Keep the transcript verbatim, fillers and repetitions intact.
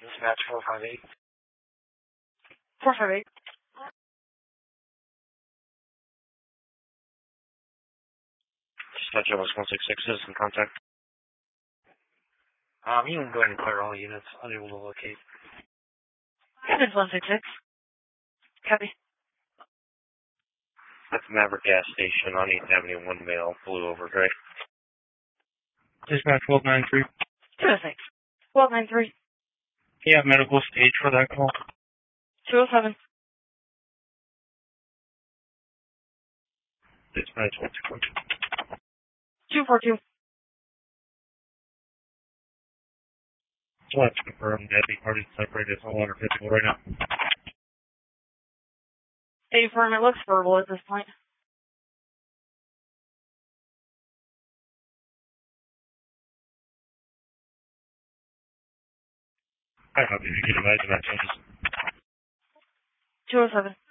Dispatch four five eight. four five eight. Dispatch L S one six six, citizen contact. Um, you can go ahead and clear all units. Unable to locate. Units one six six. Copy. That's Maverick gas station on eighth Avenue, one male, blue overdrive. Dispatch twelve nine three. two oh six. twelve nine three. Yeah, medical stage for that call. two oh seven. Dispatch one two four two. two four two. Let's confirm deadly party separated. It's no longer physical right now. eighty four, it looks verbal at this point. I hope you can advise about changes. two oh seven.